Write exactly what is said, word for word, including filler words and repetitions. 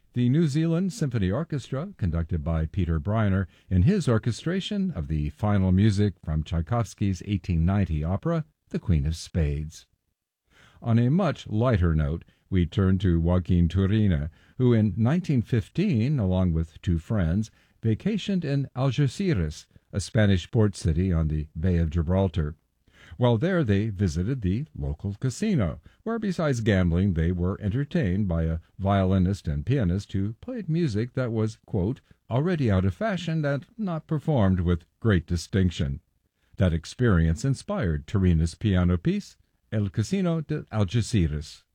The New Zealand Symphony Orchestra, conducted by Peter Briner in his orchestration of the final music from Tchaikovsky's eighteen ninety opera, The Queen of Spades. On a much lighter note, we turn to Joaquin Turina, who in nineteen fifteen, along with two friends, vacationed in Algeciras, a Spanish port city on the Bay of Gibraltar. While there they visited the local casino, where besides gambling they were entertained by a violinist and pianist who played music that was, quote, already out of fashion and not performed with great distinction. That experience inspired Turina's piano piece, El Casino de Algeciras.